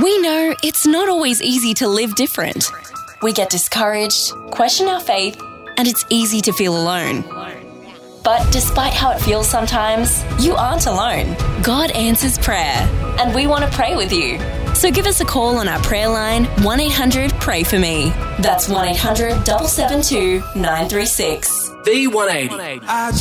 We know it's not always easy to live different. We get discouraged, question our faith, and it's easy to feel alone. But despite how it feels sometimes, you aren't alone. God answers prayer, and we want to pray with you. So give us a call on our prayer line, 1-800-PRAY-FOR-ME. That's 1-800-772-936. V180.